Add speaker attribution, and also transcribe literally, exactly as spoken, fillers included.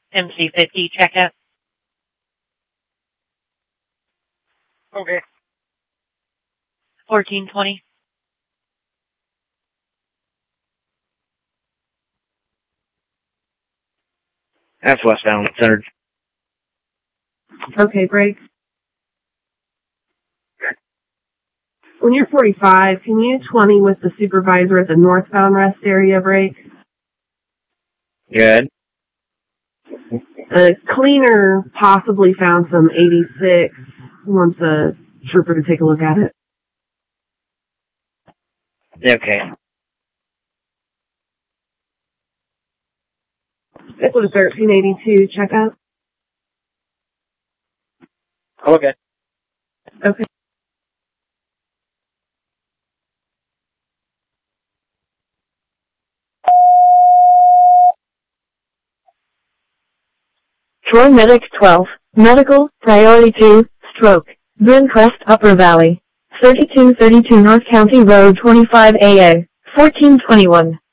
Speaker 1: M C fifty, checkout.
Speaker 2: Okay.
Speaker 1: fourteen twenty.
Speaker 2: That's westbound, third.
Speaker 3: Okay, break. When you're forty-five, can you twenty with the supervisor at the northbound rest area, break?
Speaker 2: Good.
Speaker 3: A cleaner possibly found some eighty-six. Wants a trooper to take a look at it.
Speaker 2: Okay.
Speaker 3: It was thirteen eighty-two, check out.
Speaker 2: Okay.
Speaker 3: Okay.
Speaker 4: Troy Medic twelve, Medical, Priority two, Stroke, Greencrest Upper Valley, thirty-two thirty-two North County Road twenty-five A A, fourteen twenty-one.